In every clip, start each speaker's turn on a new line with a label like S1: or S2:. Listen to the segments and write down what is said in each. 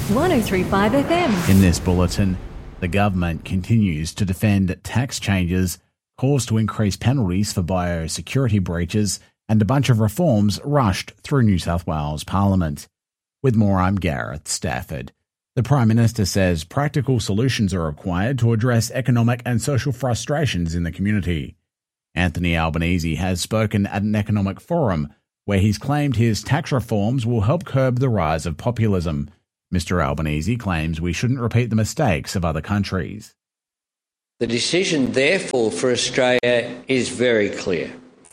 S1: 103.5 FM.
S2: In this bulletin, the government continues to defend tax changes caused to increase penalties for biosecurity breaches and a bunch of reforms rushed through New South Wales Parliament. With more, I'm Gareth Stafford. The Prime Minister says practical solutions are required to address economic and social frustrations in the community. Anthony Albanese has spoken at an economic forum where he's claimed his tax reforms will help curb the rise of populism. Mr. Albanese claims we shouldn't repeat the mistakes of other countries.
S3: The decision, therefore, for Australia is very clear.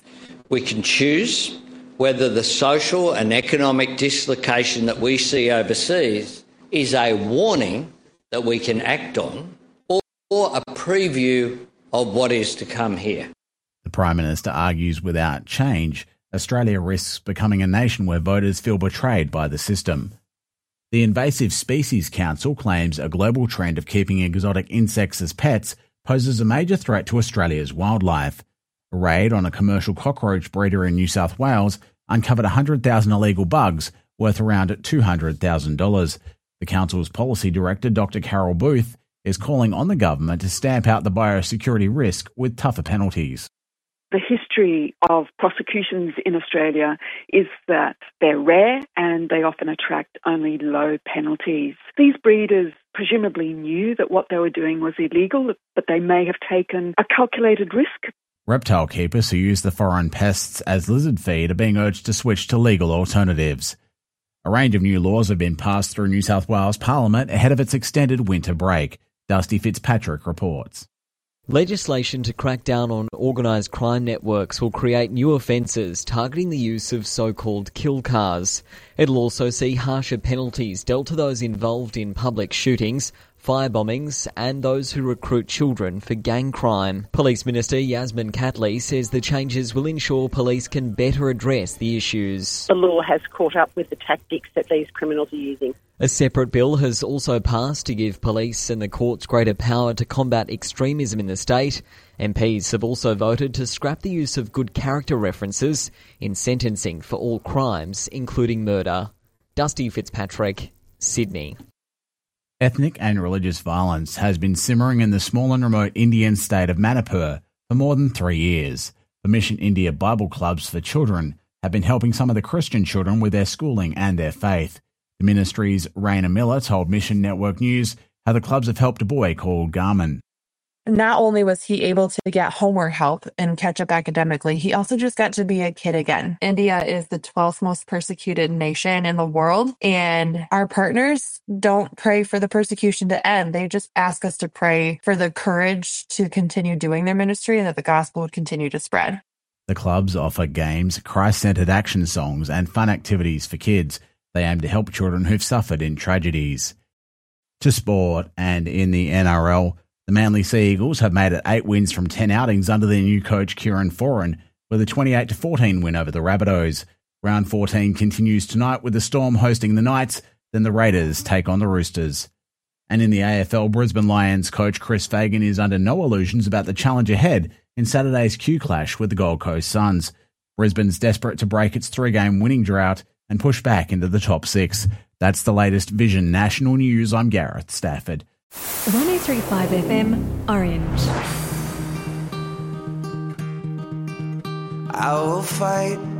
S3: We can choose whether the social and economic dislocation that we see overseas is a warning that we can act on or a preview of what is to come here.
S2: The Prime Minister argues without change, Australia risks becoming a nation where voters feel betrayed by the system. The Invasive Species Council claims a global trend of keeping exotic insects as pets poses a major threat to Australia's wildlife. A raid on a commercial cockroach breeder in New South Wales uncovered 100,000 illegal bugs worth around $200,000. The council's policy director, Dr. Carol Booth, is calling on the government to stamp out the biosecurity risk with tougher penalties.
S4: The history of prosecutions in Australia is that they're rare and they often attract only low penalties. These breeders presumably knew that what they were doing was illegal, but they may have taken a calculated risk.
S2: Reptile keepers who use the foreign pests as lizard feed are being urged to switch to legal alternatives. A range of new laws have been passed through New South Wales Parliament ahead of its extended winter break. Dusty Fitzpatrick reports.
S5: Legislation to crack down on organised crime networks will create new offences targeting the use of so-called kill cars. It'll also see harsher penalties dealt to those involved in public shootings, firebombings and those who recruit children for gang crime. Police Minister Yasmin Catley says the changes will ensure police can better address the issues.
S6: The law has caught up with the tactics that these criminals are using.
S5: A separate bill has also passed to give police and the courts greater power to combat extremism in the state. MPs have also voted to scrap the use of good character references in sentencing for all crimes, including murder. Dusty Fitzpatrick, Sydney.
S2: Ethnic and religious violence has been simmering in the small and remote Indian state of Manipur for more than 3 years. The Mission India Bible Clubs for Children have been helping some of the Christian children with their schooling and their faith. The ministry's Raina Miller told Mission Network News how the clubs have helped a boy called Garmin.
S7: Not only was he able to get homework help and catch up academically, he also just got to be a kid again. India is the 12th most persecuted nation in the world, and our partners don't pray for the persecution to end. They just ask us to pray for the courage to continue doing their ministry and that the gospel would continue to spread.
S2: The clubs offer games, Christ-centered action songs, and fun activities for kids. They aim to help children who've suffered in tragedies. To sport, and in the NRL, the Manly Sea Eagles have made it 8 wins from 10 outings under their new coach Kieran Foran, with a 28-14 win over the Rabbitohs. Round 14 continues tonight with the Storm hosting the Knights, then the Raiders take on the Roosters. And in the AFL, Brisbane Lions coach Chris Fagan is under no illusions about the challenge ahead in Saturday's Q clash with the Gold Coast Suns. Brisbane's desperate to break its 3-game winning drought and push back into the top 6. That's the latest Vision National News. I'm Gareth Stafford.
S1: 103.5 FM, Orange.
S8: I will fight